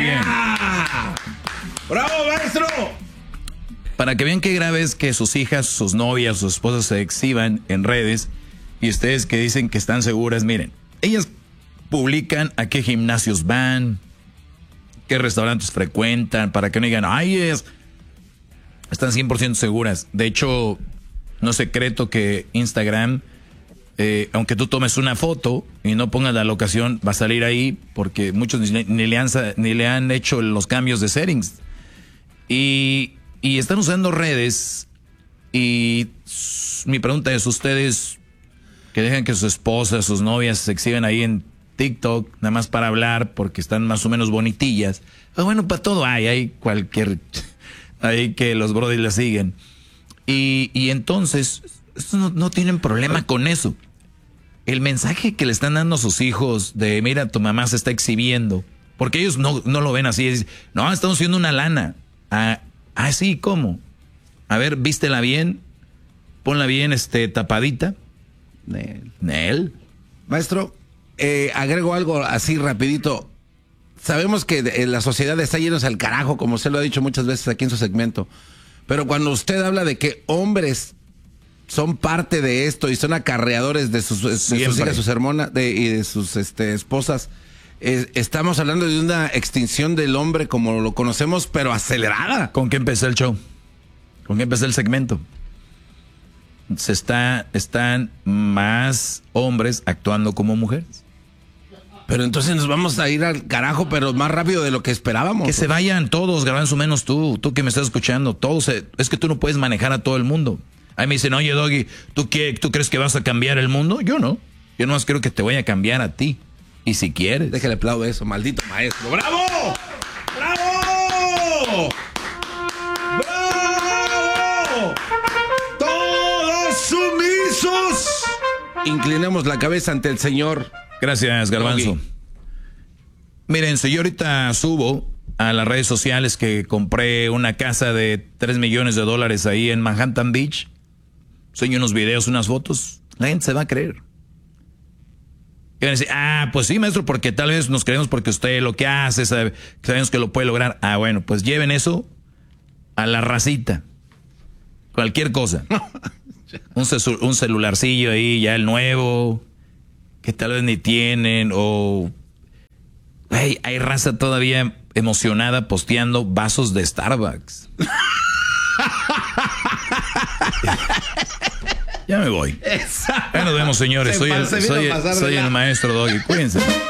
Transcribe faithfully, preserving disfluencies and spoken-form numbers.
bien. ¡Bravo, maestro! Para que vean qué grave es que sus hijas, sus novias, sus esposas se exhiban en redes y ustedes que dicen que están seguras, miren, ellas publican a qué gimnasios van, qué restaurantes frecuentan, para que no digan, ay, es... están cien por ciento seguras. De hecho, no es secreto que Instagram, eh, aunque tú tomes una foto y no pongas la locación, va a salir ahí porque muchos ni, ni, le, han, ni le han hecho los cambios de settings. Y... Y están usando redes y mi pregunta es, ustedes que dejan que sus esposas, sus novias se exhiben ahí en TikTok, nada más para hablar porque están más o menos bonitillas. Pues bueno, para todo hay, hay cualquier, hay que los brodis la siguen. Y, y entonces, estos no, no tienen problema con eso. El mensaje que le están dando a sus hijos de, mira, tu mamá se está exhibiendo, porque ellos no, no lo ven así, es, no, estamos haciendo una lana. Ah, Ah, sí, ¿cómo? A ver, vístela bien, ponla bien este, tapadita. Nel. Nel. Maestro, eh, agrego algo así rapidito. Sabemos que de, la sociedad está yéndose al carajo, como usted lo ha dicho muchas veces aquí en su segmento. Pero cuando usted habla de que hombres son parte de esto y son acarreadores de sus, de sus hijas, sus hermanas de, y de sus este, esposas, Eh, estamos hablando de una extinción del hombre como lo conocemos, pero acelerada. ¿Con qué empecé el show? ¿Con qué empecé el segmento? Se está, están más hombres actuando como mujeres. Pero entonces nos vamos a ir al carajo, pero más rápido de lo que esperábamos. Que se vayan todos, Garbanzo, menos tú, tú que me estás escuchando. Todos, se, es que tú no puedes manejar a todo el mundo. Ahí me dicen, oye, Doggy, ¿tú, qué, ¿tú crees que vas a cambiar el mundo? Yo no. Yo nomás creo que te voy a cambiar a ti. Y si quieres. Déjale aplaudo eso, maldito maestro. ¡Bravo! ¡Bravo! ¡Bravo! ¡Todos sumisos! Inclinemos la cabeza ante el Señor. Gracias, Garbanzo. Doggy. Miren, si yo ahorita subo a las redes sociales que compré una casa de tres millones de dólares ahí en Manhattan Beach, enseño unos videos, unas fotos, la gente se va a creer. Y van a decir, ah, pues sí, maestro, porque tal vez nos creemos porque usted lo que hace, sabe, sabemos que lo puede lograr. Ah, bueno, pues lleven eso a la racita. Cualquier cosa. un, cesu- un celularcillo ahí, ya el nuevo, que tal vez ni tienen, o... Hey, hay raza todavía emocionada posteando vasos de Starbucks. Ya me voy. Ya nos vemos, señores. Soy el, soy, el, soy el maestro Doggy. Cuídense.